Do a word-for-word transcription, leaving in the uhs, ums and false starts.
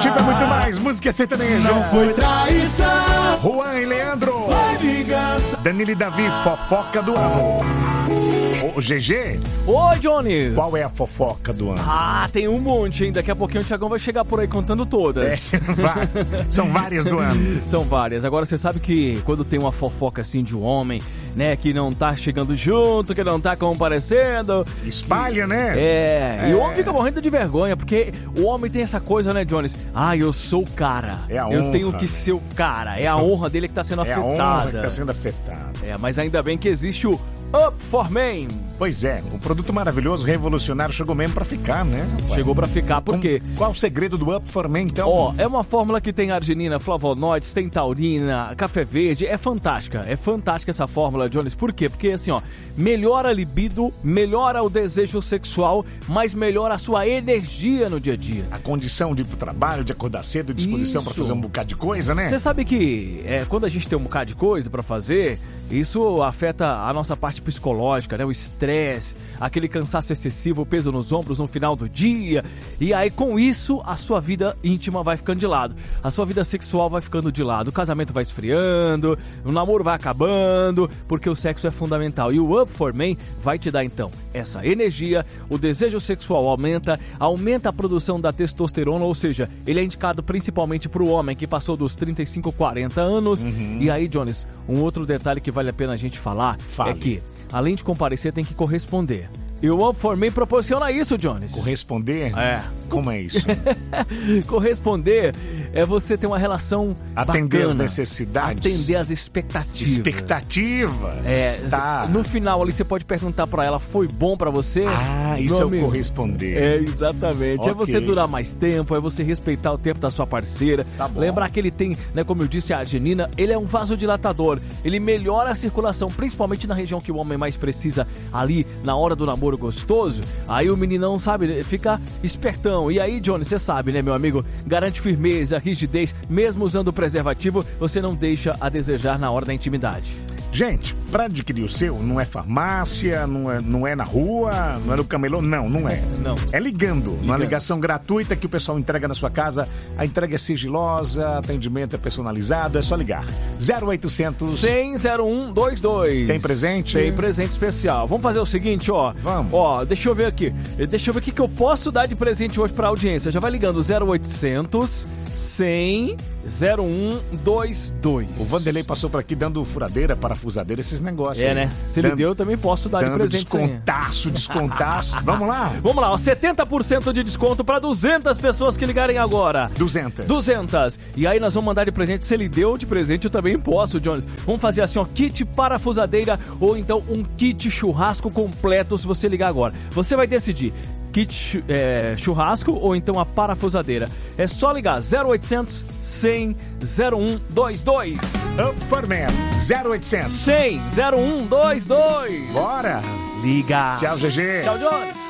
Ativa muito mais, música sertaneja. Não foi traição. Juan e Leandro. Danilo e Davi, fofoca do ano. Ô, G G. Ô, Jones. Qual é a fofoca do ano? Ah, tem um monte, hein? Daqui a pouquinho o Thiagão vai chegar por aí contando todas. É, vai. São várias do ano. São várias. Agora, você sabe que quando tem uma fofoca assim de um homem, né, que não tá chegando junto, que não tá comparecendo... Espalha, né? É, é. E o homem fica morrendo de vergonha, porque o homem tem essa coisa, né, Jones? Ah, eu sou o cara. É a eu honra, tenho que né? ser o cara. É a honra dele que tá sendo é afetada. É a honra que tá sendo afetada. É, mas ainda bem que existe o Up for Men. Pois é, um produto maravilhoso, revolucionário, chegou mesmo pra ficar, né? Chegou pra ficar, por quê? Um, qual o segredo do Up for Men, então? Ó, é uma fórmula que tem arginina, flavonoides, tem taurina, café verde, é fantástica. É fantástica essa fórmula, Jones. Por quê? Porque assim, ó, melhora a libido, melhora o desejo sexual, mas melhora a sua energia no dia a dia. A condição de ir pro trabalho, de acordar cedo, disposição Isso. pra fazer um bocado de coisa, né? Você sabe que é, quando a gente tem um bocado de coisa pra fazer, isso afeta a nossa parte psicológica, né? O estresse, aquele cansaço excessivo, o peso nos ombros no final do dia. E aí, com isso, a sua vida íntima vai ficando de lado. A sua vida sexual vai ficando de lado. O casamento vai esfriando, o namoro vai acabando, porque o sexo é fundamental. E o Up for Men vai te dar, então, essa energia, o desejo sexual aumenta, aumenta a produção da testosterona, ou seja, ele é indicado principalmente para o homem que passou dos trinta e cinco, quarenta anos. Uhum. E aí, Jones, um outro detalhe que vale a pena a gente falar Fale. é que, além de comparecer, tem que corresponder. E o Up for Men proporciona isso, Jones. Corresponder? É. Como é isso? Corresponder é você ter uma relação Atender bacana, as necessidades. Atender as expectativas. Expectativas. É, tá. No final ali você pode perguntar pra ela, foi bom pra você? Ah, isso é o corresponder. É, exatamente. Okay. É você durar mais tempo, é você respeitar o tempo da sua parceira. Tá bom. Lembrar que ele tem, né, como eu disse, a arginina, ele é um vasodilatador. Ele melhora a circulação, principalmente na região que o homem mais precisa, ali na hora do namoro gostoso. Aí o meninão, sabe, fica espertão. E aí, Johnny, você sabe, né, meu amigo? Garante firmeza, rigidez. Mesmo usando o preservativo, você não deixa a desejar na hora da intimidade. Gente, para adquirir o seu, não é farmácia, não é, não é na rua, não é no camelô, não, não é. Não. É ligando, ligando, uma ligação gratuita que o pessoal entrega na sua casa. A entrega é sigilosa, atendimento é personalizado, é só ligar. zero oitocentos cem, zero um dois dois. Tem presente? Tem presente especial. Vamos fazer o seguinte, ó. Vamos. Ó, deixa eu ver aqui. Deixa eu ver o que, que eu posso dar de presente hoje pra audiência. Já vai ligando zero oitocentos, cem, zero um dois dois. O Vanderlei passou por aqui dando furadeira, parafusadeira, esses negócios. É, aí. né? Se ele dando, deu, eu também posso dar de presente. Descontaço, descontaço. Vamos lá? Vamos lá, ó, setenta por cento de desconto para duzentas pessoas que ligarem agora. duzentas. duzentas. E aí nós vamos mandar de presente. Se ele deu de presente, eu também posso, Jones. Vamos fazer assim, ó, kit parafusadeira ou então um kit churrasco completo se você ligar agora. Você vai decidir. Kit é, churrasco ou então a parafusadeira. É só ligar zero oitocentos, cem, zero um dois dois. Up for Men, zero oitocentos, cem, zero um dois dois. Bora! Liga. Tchau, G G. Tchau, Jones.